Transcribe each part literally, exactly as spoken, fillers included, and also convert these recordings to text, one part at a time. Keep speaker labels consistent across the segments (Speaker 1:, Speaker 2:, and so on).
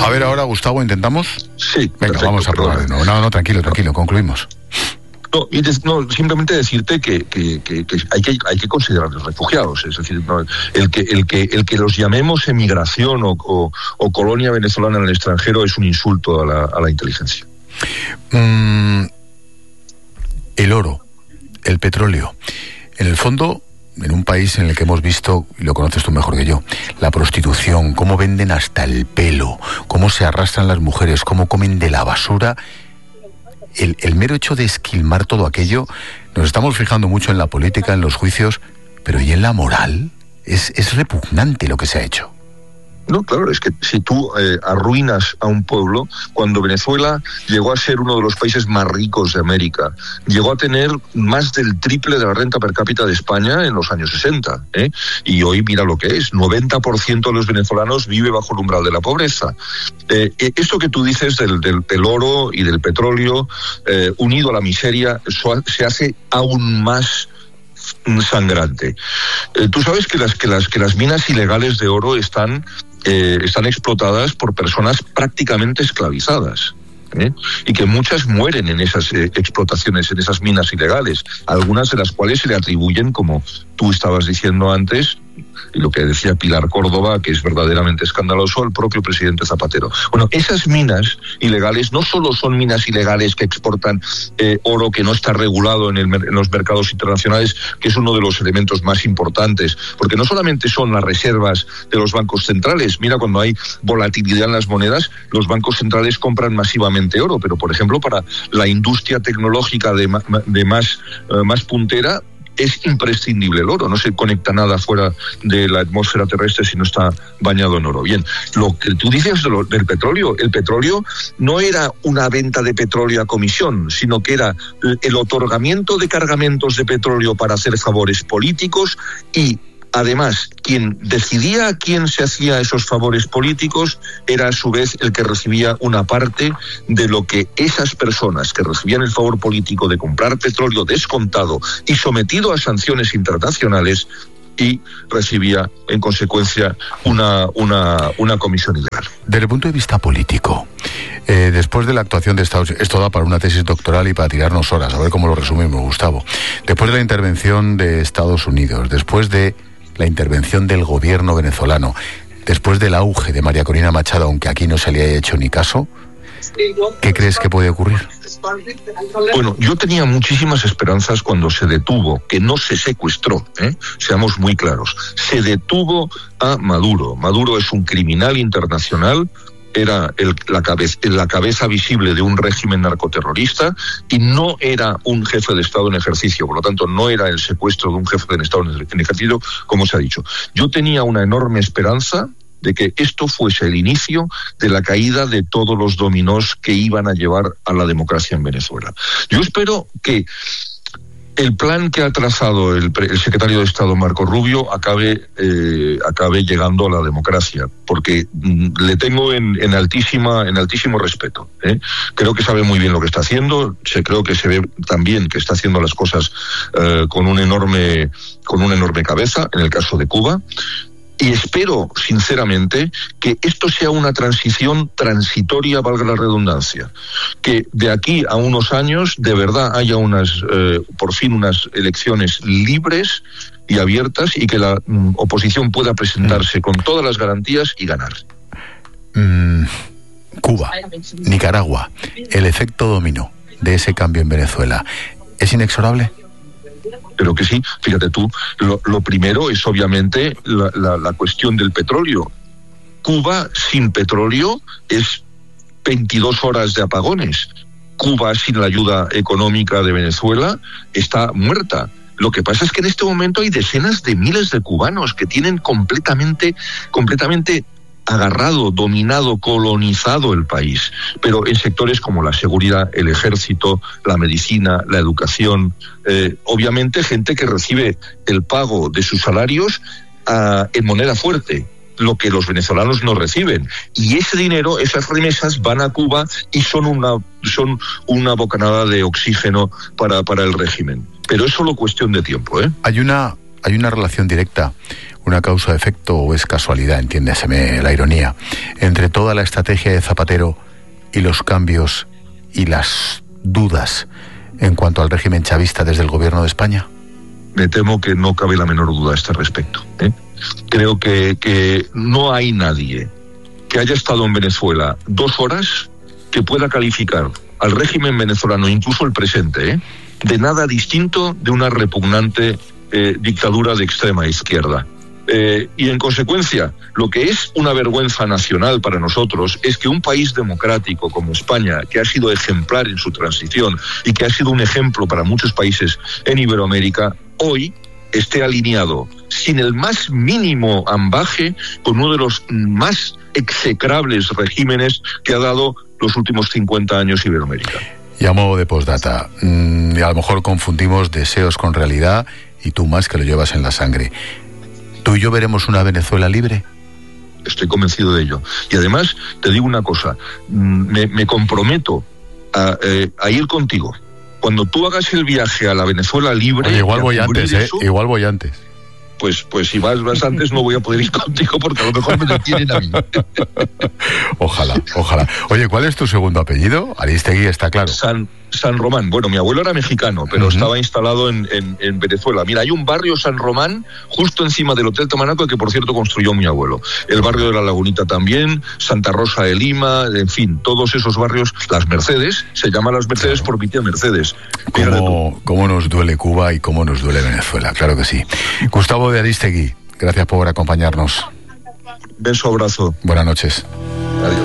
Speaker 1: ver ahora, Gustavo, ¿intentamos?
Speaker 2: Sí.
Speaker 1: Venga,
Speaker 2: perfecto,
Speaker 1: vamos a probar de nuevo. No, no, tranquilo, tranquilo, concluimos.
Speaker 2: No, y des, no, simplemente decirte que, que, que, que hay que hay que considerar los refugiados, es decir, no, el que el que el que los llamemos emigración o, o, o colonia venezolana en el extranjero es un insulto a la, a la inteligencia.
Speaker 1: Mm, el oro, el petróleo, en el fondo, en un país en el que hemos visto, y lo conoces tú mejor que yo, la prostitución, cómo venden hasta el pelo, cómo se arrastran las mujeres, cómo comen de la basura. El, el mero hecho de esquilmar todo aquello, nos estamos fijando mucho en la política, en los juicios, pero ¿y en la moral? Es, es repugnante lo que se ha hecho.
Speaker 2: No, claro, es que si tú eh, arruinas a un pueblo, cuando Venezuela llegó a ser uno de los países más ricos de América, llegó a tener más del triple de la renta per cápita de España en los años sesenta, ¿eh? Y hoy mira lo que es, noventa por ciento de los venezolanos vive bajo el umbral de la pobreza. Eh, esto que tú dices del, del, del oro y del petróleo, eh, unido a la miseria, eso se hace aún más sangrante. Eh, tú sabes que las, que, las, que las minas ilegales de oro están... Eh, están explotadas por personas prácticamente esclavizadas, ¿eh? Y que muchas mueren en esas eh, explotaciones, en esas minas ilegales, algunas de las cuales se le atribuyen, como tú estabas diciendo antes, y lo que decía Pilar Córdoba, que es verdaderamente escandaloso, al propio presidente Zapatero. Bueno, esas minas ilegales no solo son minas ilegales que exportan eh, oro que no está regulado en, el, en los mercados internacionales, que es uno de los elementos más importantes, porque no solamente son las reservas de los bancos centrales. Mira, cuando hay volatilidad en las monedas, los bancos centrales compran masivamente oro, pero por ejemplo para la industria tecnológica de, de más, uh, más puntera, es imprescindible el oro, no se conecta nada fuera de la atmósfera terrestre si no está bañado en oro. Bien, lo que tú dices de lo, del petróleo, el petróleo no era una venta de petróleo a comisión, sino que era el otorgamiento de cargamentos de petróleo para hacer favores políticos y además, quien decidía a quién se hacía esos favores políticos era a su vez el que recibía una parte de lo que esas personas que recibían el favor político de comprar petróleo descontado y sometido a sanciones internacionales y recibía en consecuencia una, una, una comisión ilegal.
Speaker 1: Desde el punto de vista político, eh, después de la actuación de Estados Unidos, esto da para una tesis doctoral y para tirarnos horas, a ver cómo lo resumimos, Gustavo. Después de la intervención de Estados Unidos, después de la intervención del gobierno venezolano, después del auge de María Corina Machado, aunque aquí no se le haya hecho ni caso, ¿qué crees que puede ocurrir?
Speaker 2: Bueno, yo tenía muchísimas esperanzas cuando se detuvo, que no se secuestró, ¿eh? Seamos muy claros, se detuvo a Maduro. Maduro es un criminal internacional, era el, la, cabeza, la cabeza visible de un régimen narcoterrorista y no era un jefe de Estado en ejercicio, por lo tanto no era el secuestro de un jefe de Estado en ejercicio, como se ha dicho. Yo tenía una enorme esperanza de que esto fuese el inicio de la caída de todos los dominós que iban a llevar a la democracia en Venezuela. Yo espero que el plan que ha trazado el, el secretario de Estado Marco Rubio acabe eh, acabe llegando a la democracia, porque mm, le tengo en, en altísima en altísimo respeto. ¿eh? Creo que sabe muy bien lo que está haciendo. Se creo que se ve también que está haciendo las cosas eh, con un enorme con una enorme cabeza. En el caso de Cuba. Y espero, sinceramente, que esto sea una transición transitoria, valga la redundancia. Que de aquí a unos años, de verdad, haya unas, eh, por fin, unas elecciones libres y abiertas y que la mm, oposición pueda presentarse con todas las garantías y ganar.
Speaker 1: Mm, Cuba, Nicaragua, el efecto dominó de ese cambio en Venezuela, ¿es inexorable?
Speaker 2: Pero que sí, fíjate tú, lo, lo primero es obviamente la, la, la cuestión del petróleo. Cuba sin petróleo es veintidós horas de apagones. Cuba sin la ayuda económica de Venezuela está muerta. Lo que pasa es que en este momento hay decenas de miles de cubanos que tienen completamente, completamente agarrado, dominado, colonizado el país, pero en sectores como la seguridad, el ejército, la medicina, la educación, eh, obviamente gente que recibe el pago de sus salarios uh, en moneda fuerte, lo que los venezolanos no reciben, y ese dinero, esas remesas van a Cuba y son una son una bocanada de oxígeno para, para el régimen, pero es solo cuestión de tiempo, ¿eh?
Speaker 1: Hay una ¿hay una relación directa, una causa-efecto o es casualidad, entiéndeseme la ironía, entre toda la estrategia de Zapatero y los cambios y las dudas en cuanto al régimen chavista desde el gobierno de España?
Speaker 2: Me temo que no cabe la menor duda a este respecto, ¿eh? Creo que, que no hay nadie que haya estado en Venezuela dos horas que pueda calificar al régimen venezolano, incluso el presente, ¿eh? de nada distinto de una repugnante eh, dictadura de extrema izquierda. Eh, y en consecuencia, lo que es una vergüenza nacional para nosotros es que un país democrático como España, que ha sido ejemplar en su transición y que ha sido un ejemplo para muchos países en Iberoamérica, hoy esté alineado sin el más mínimo ambaje con uno de los más execrables regímenes que ha dado los últimos cincuenta años Iberoamérica.
Speaker 1: Y a modo de postdata, mmm, a lo mejor confundimos deseos con realidad y tú más que lo llevas en la sangre. ¿Tú y yo veremos una Venezuela libre?
Speaker 2: Estoy convencido de ello. Y además, te digo una cosa, me, me comprometo a, eh, a ir contigo. Cuando tú hagas el viaje a la Venezuela libre...
Speaker 1: Oye, igual voy antes, ¿eh?
Speaker 2: Eso,
Speaker 1: igual voy antes.
Speaker 2: Pues, pues si vas, vas antes no voy a poder ir contigo porque a lo mejor me detienen a mí.
Speaker 1: Ojalá, ojalá. Oye, ¿cuál es tu segundo apellido? Aristegui, está claro.
Speaker 2: San, San Román. Bueno, mi abuelo era mexicano, pero uh-huh. estaba instalado en, en, en Venezuela. Mira, hay un barrio San Román justo encima del Hotel Tamanaco que, por cierto, construyó mi abuelo. El barrio de la Lagunita también, Santa Rosa de Lima, en fin, todos esos barrios. Las Mercedes, se llama Las Mercedes claro. por mi tía Mercedes.
Speaker 1: ¿Cómo, ¿Cómo nos duele Cuba y cómo nos duele Venezuela? Claro que sí. Gustavo de Aristegui, gracias por acompañarnos.
Speaker 2: Beso, abrazo.
Speaker 1: Buenas noches.
Speaker 2: Adiós.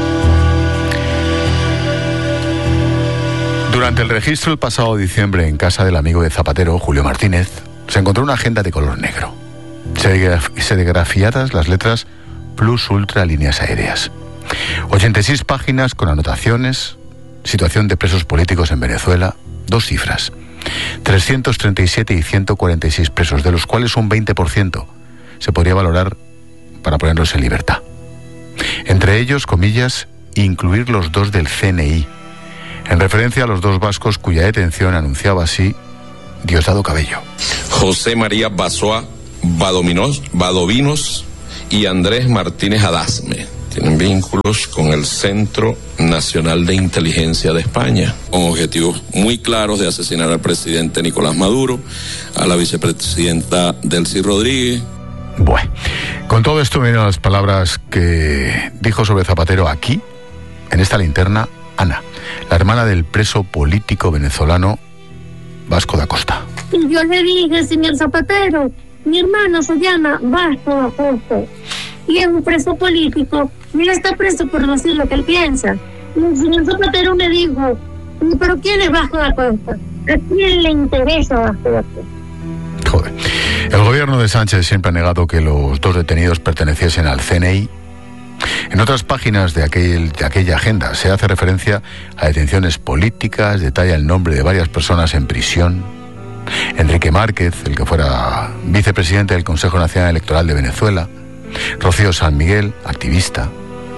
Speaker 1: Durante el registro el pasado diciembre en casa del amigo de Zapatero, Julio Martínez, se encontró una agenda de color negro. Serigrafiadas las letras Plus Ultra Líneas Aéreas. ochenta y seis páginas con anotaciones, situación de presos políticos en Venezuela, dos cifras. trescientos treinta y siete y ciento cuarenta y seis presos, de los cuales un veinte por ciento se podría valorar para ponerlos en libertad. Entre ellos, comillas, incluir los dos del C N I, en referencia a los dos vascos cuya detención anunciaba así Diosdado Cabello.
Speaker 3: José María Basoa Badominos, Badovinos y Andrés Martínez Adasme. Tienen vínculos con el Centro Nacional de Inteligencia de España, con objetivos muy claros de asesinar al presidente Nicolás Maduro, a la vicepresidenta Delcy Rodríguez.
Speaker 1: Bueno, con todo esto vienen las palabras que dijo sobre Zapatero aquí, en esta linterna, Ana, la hermana del preso político venezolano Vasco da Costa.
Speaker 4: Yo le dije, señor Zapatero, mi hermano se llama Vasco da Costa y es un preso político. Mira, está preso por decir lo que él piensa. Y el señor Zapatero me dijo, ¿pero quién es Vasco da Costa? ¿A quién le interesa Vasco da Costa?
Speaker 1: Joder. El gobierno de Sánchez siempre ha negado que los dos detenidos perteneciesen al C N I. En otras páginas de, aquel, de aquella agenda se hace referencia a detenciones políticas, detalla el nombre de varias personas en prisión. Enrique Márquez, el que fuera vicepresidente del Consejo Nacional Electoral de Venezuela. Rocío San Miguel, activista.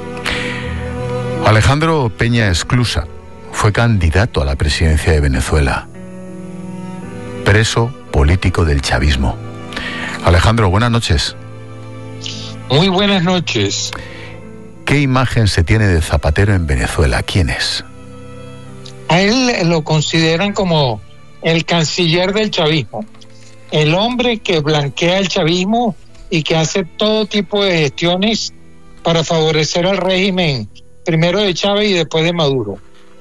Speaker 1: Alejandro Peña Esclusa fue candidato a la presidencia de Venezuela. Preso político del chavismo. Alejandro, buenas noches.
Speaker 5: Muy buenas noches.
Speaker 1: ¿Qué imagen se tiene de Zapatero en Venezuela? ¿Quién es?
Speaker 5: A él lo consideran como el canciller del chavismo, el hombre que blanquea el chavismo y que hace todo tipo de gestiones para favorecer al régimen, primero de Chávez y después de Maduro.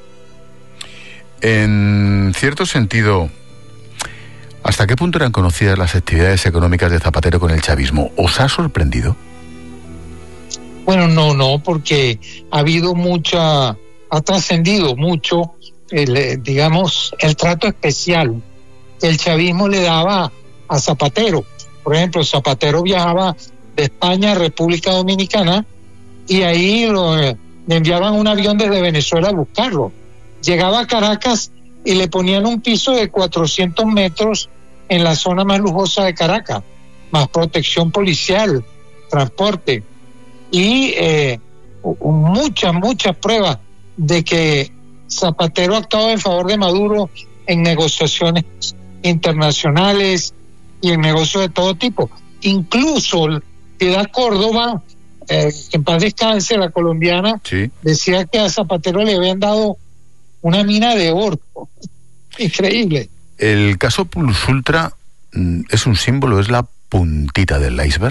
Speaker 1: En cierto sentido, ¿hasta qué punto eran conocidas las actividades económicas de Zapatero con el chavismo? ¿Os ha sorprendido?
Speaker 5: Bueno, no, no, porque ha habido mucha, ha trascendido mucho, el, digamos, el trato especial que el chavismo le daba a Zapatero. Por ejemplo, Zapatero viajaba de España a República Dominicana y ahí lo, le enviaban un avión desde Venezuela a buscarlo. Llegaba a Caracas y le ponían un piso de cuatrocientos metros en la zona más lujosa de Caracas, más protección policial, transporte. Y eh, muchas, muchas pruebas de que Zapatero ha actuado en favor de Maduro en negociaciones internacionales, y en negocios de todo tipo. Incluso Piedad Córdoba, eh, en paz descanse, la colombiana,
Speaker 1: sí,
Speaker 5: decía que a Zapatero le habían dado una mina de oro. Increíble.
Speaker 1: El caso Plus Ultra es un símbolo, es la puntita del iceberg.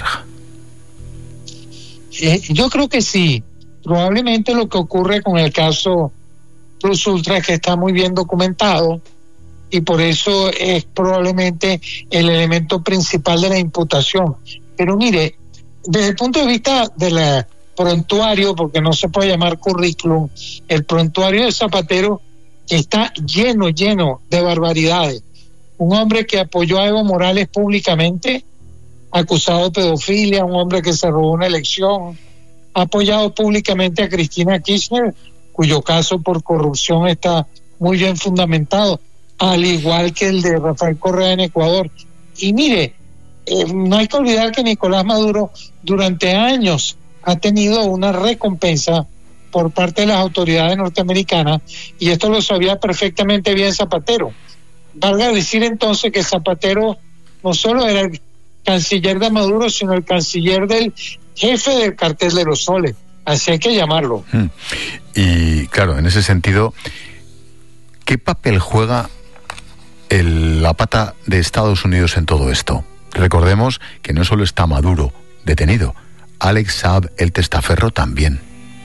Speaker 5: Eh, yo creo que sí. Probablemente lo que ocurre con el caso Plus Ultra es que está muy bien documentado y por eso es probablemente el elemento principal de la imputación. Pero mire, desde el punto de vista del prontuario, porque no se puede llamar currículum, el prontuario de Zapatero está lleno, lleno de barbaridades. Un hombre que apoyó a Evo Morales públicamente, acusado de pedofilia, un hombre que se robó una elección, ha apoyado públicamente a Cristina Kirchner, cuyo caso por corrupción está muy bien fundamentado, al igual que el de Rafael Correa en Ecuador. Y mire, eh, no hay que olvidar que Nicolás Maduro durante años ha tenido una recompensa por parte de las autoridades norteamericanas, y esto lo sabía perfectamente bien Zapatero. Valga decir entonces que Zapatero no solo era el canciller de Maduro, sino el canciller del jefe del cartel de los soles, así hay que llamarlo.
Speaker 1: Y claro, en ese sentido, ¿qué papel juega el, la pata de Estados Unidos en todo esto? Recordemos que no solo está Maduro detenido, Alex Saab, el testaferro, también.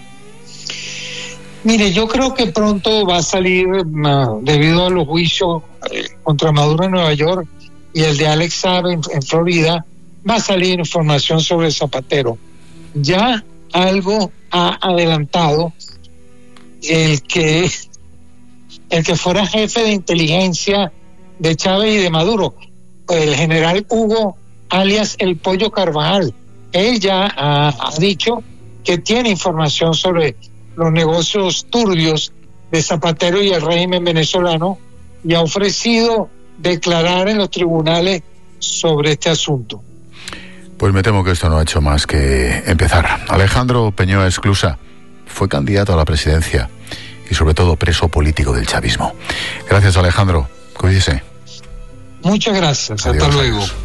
Speaker 5: Mire, yo creo que pronto va a salir, uh, debido a los juicios eh, contra Maduro en Nueva York y el de Alex Saab en, en Florida, va a salir información sobre Zapatero. Ya algo ha adelantado el que el que fuera jefe de inteligencia de Chávez y de Maduro, el general Hugo, alias el Pollo Carvajal. Él ya ha, ha dicho que tiene información sobre los negocios turbios de Zapatero y el régimen venezolano, y ha ofrecido declarar en los tribunales sobre este asunto.
Speaker 1: Pues me temo que esto no ha hecho más que empezar. Alejandro Peñoa Esclusa fue candidato a la presidencia y sobre todo preso político del chavismo. Gracias, Alejandro. Cuídese.
Speaker 5: Muchas gracias.
Speaker 1: Adiós,
Speaker 5: hasta luego.
Speaker 1: Adiós.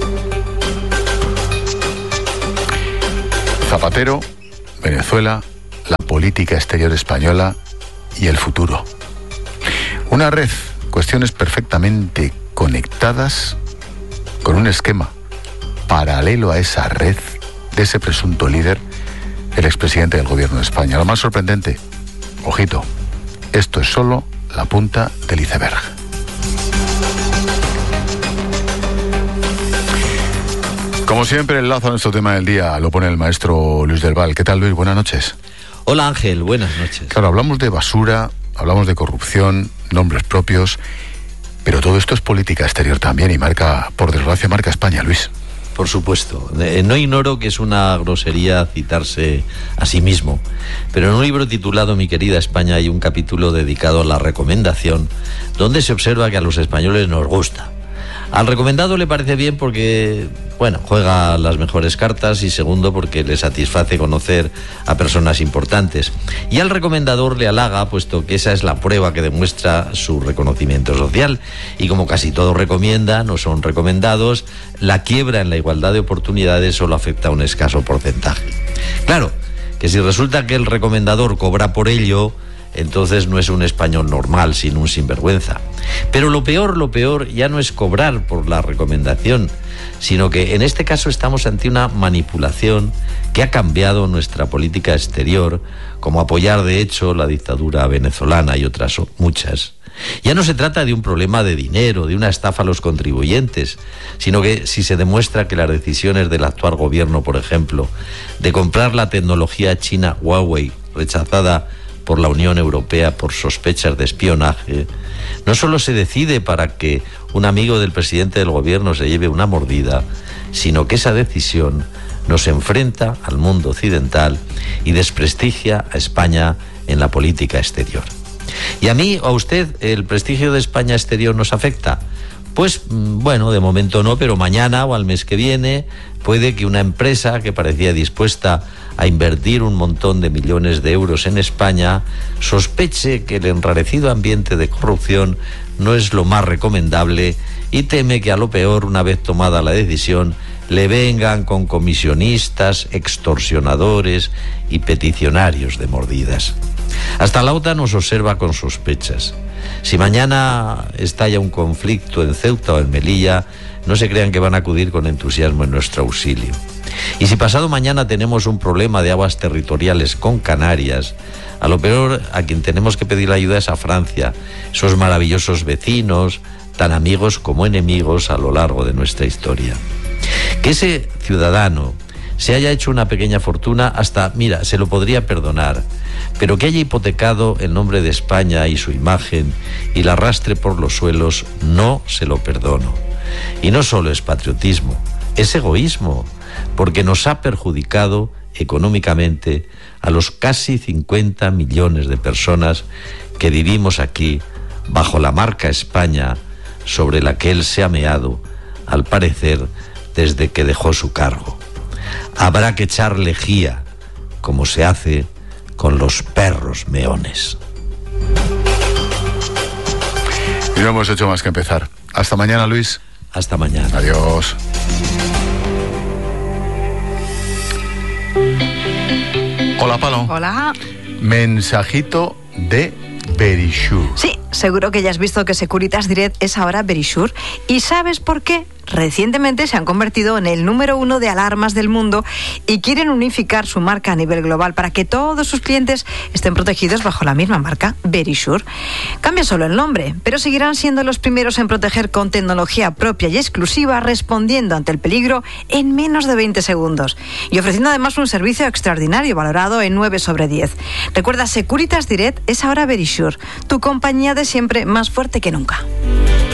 Speaker 1: Zapatero, Venezuela, la política exterior española y el futuro. Una red, cuestiones perfectamente conectadas con un esquema paralelo a esa red de ese presunto líder, el expresidente del gobierno de España. Lo más sorprendente, ojito, esto es solo la punta del iceberg. Como siempre, el lazo a nuestro tema del día lo pone el maestro Luis del Val. ¿Qué tal, Luis? Buenas noches.
Speaker 6: Hola, Ángel. Buenas noches.
Speaker 1: Claro, hablamos de basura, hablamos de corrupción, nombres propios, pero todo esto es política exterior también y marca, por desgracia, marca España, Luis.
Speaker 6: Por supuesto. No ignoro que es una grosería citarse a sí mismo, pero en un libro titulado Mi querida España hay un capítulo dedicado a la recomendación, donde se observa que a los españoles nos gusta. Al recomendado le parece bien porque, bueno, juega las mejores cartas, y segundo porque le satisface conocer a personas importantes. Y al recomendador le halaga, puesto que esa es la prueba que demuestra su reconocimiento social. Y como casi todos recomiendan o son recomendados, la quiebra en la igualdad de oportunidades solo afecta a un escaso porcentaje. Claro, que si resulta que el recomendador cobra por ello, entonces no es un español normal, sino un sinvergüenza. Pero lo peor, lo peor ya no es cobrar por la recomendación, sino que en este caso estamos ante una manipulación que ha cambiado nuestra política exterior, como apoyar de hecho la dictadura venezolana y otras muchas. Ya no se trata de un problema de dinero, de una estafa a los contribuyentes, sino que si se demuestra que las decisiones del actual gobierno, por ejemplo, de comprar la tecnología china Huawei, rechazada por la Unión Europea por sospechas de espionaje, no solo se decide para que un amigo del presidente del gobierno se lleve una mordida, sino que esa decisión nos enfrenta al mundo occidental y desprestigia a España en la política exterior. ¿Y a mí o a usted el prestigio de España exterior nos afecta? Pues bueno, de momento no, pero mañana o al mes que viene puede que una empresa que parecía dispuesta a invertir un montón de millones de euros en España sospeche que el enrarecido ambiente de corrupción no es lo más recomendable y teme que a lo peor, una vez tomada la decisión, le vengan con comisionistas, extorsionadores y peticionarios de mordidas. Hasta la OTAN nos observa con sospechas. Si mañana estalla un conflicto en Ceuta o en Melilla, no se crean que van a acudir con entusiasmo en nuestro auxilio. Y si pasado mañana tenemos un problema de aguas territoriales con Canarias, a lo peor a quien tenemos que pedir la ayuda es a Francia, esos maravillosos vecinos, tan amigos como enemigos a lo largo de nuestra historia. Que ese ciudadano se haya hecho una pequeña fortuna, hasta, mira, se lo podría perdonar, pero que haya hipotecado el nombre de España y su imagen y la arrastre por los suelos, no se lo perdono. Y no solo es patriotismo, es egoísmo, porque nos ha perjudicado económicamente a los casi cincuenta millones de personas que vivimos aquí bajo la marca España, sobre la que él se ha meado, al parecer, desde que dejó su cargo. Habrá que echar lejía, como se hace con los perros meones.
Speaker 1: Y no hemos hecho más que empezar. Hasta mañana, Luis.
Speaker 6: Hasta mañana.
Speaker 1: Adiós. Hola, Palo.
Speaker 7: Hola.
Speaker 1: Mensajito de Verisure.
Speaker 7: Sí, seguro que ya has visto que Securitas Direct es ahora Verisure. ¿Y sabes por qué? Recientemente se han convertido en el número uno de alarmas del mundo y quieren unificar su marca a nivel global para que todos sus clientes estén protegidos bajo la misma marca, Verisure. Cambia solo el nombre, pero seguirán siendo los primeros en proteger con tecnología propia y exclusiva, respondiendo ante el peligro en menos de veinte segundos y ofreciendo además un servicio extraordinario valorado en nueve sobre diez. Recuerda, Securitas Direct es ahora Verisure, tu compañía de siempre, más fuerte que nunca.